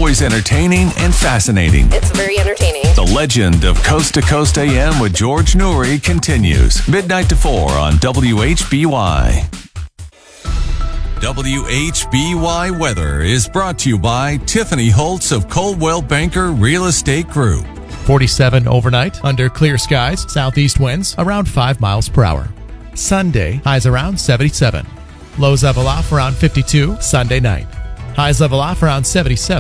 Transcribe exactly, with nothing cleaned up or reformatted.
always entertaining and fascinating. It's very entertaining. The legend of Coast to Coast A M with George Noory continues. Midnight to four on W H B Y. W H B Y weather is brought to you by Tiffany Holtz of Coldwell Banker Real Estate Group. forty-seven overnight under clear skies, southeast winds around five miles per hour. Sunday, highs around seventy-seven. Lows level off around fifty-two Sunday night. Highs level off around seventy-seven.